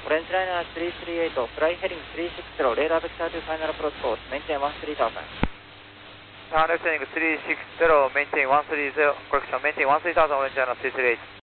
Orange Liner 338, fly heading 360, radar vector to final approach course, maintain 13000. Left heading 360, maintain 130, correction, maintain 13000, Orange Liner 338.